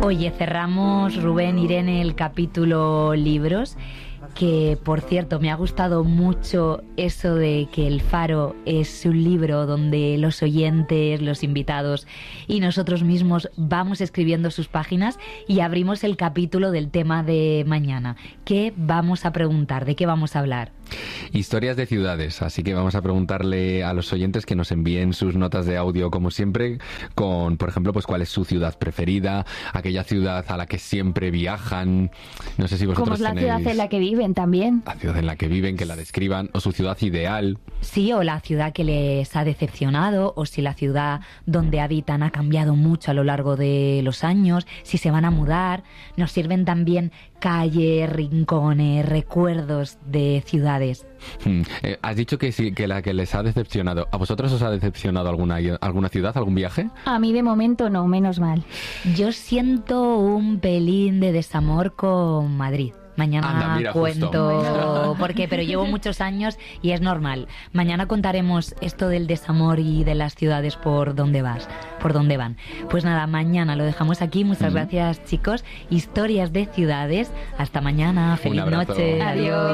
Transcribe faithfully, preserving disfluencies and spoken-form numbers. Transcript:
Oye, cerramos, Rubén, Irene, el capítulo libros, que por cierto me ha gustado mucho eso de que El Faro es un libro donde los oyentes, los invitados y nosotros mismos vamos escribiendo sus páginas y abrimos el capítulo del tema de mañana. ¿Qué vamos a preguntar? ¿De qué vamos a hablar? Historias de ciudades, así que vamos a preguntarle a los oyentes que nos envíen sus notas de audio, como siempre, con, por ejemplo, pues cuál es su ciudad preferida, aquella ciudad a la que siempre viajan. No sé si vosotros ¿Cómo es la tenéis ciudad en la que viven también? la ciudad en la que viven, que la describan, o su ciudad ideal. Sí, o la ciudad que les ha decepcionado, o si la ciudad donde habitan ha cambiado mucho a lo largo de los años, si se van a mudar. Nos sirven también calles, rincones, recuerdos de ciudades. Hmm. Eh, has dicho que sí, que la que les ha decepcionado. ¿A vosotros os ha decepcionado alguna, alguna ciudad, algún viaje? A mí de momento no, menos mal. Yo siento un pelín de desamor con Madrid. Mañana Anda, mira, cuento justo. por qué, pero llevo muchos años y es normal. Mañana contaremos esto del desamor y de las ciudades por dónde vas, por dónde van. Pues nada, mañana lo dejamos aquí. Muchas Mm. gracias, chicos. Historias de ciudades. Hasta mañana. Feliz abrazo. noche. Adiós.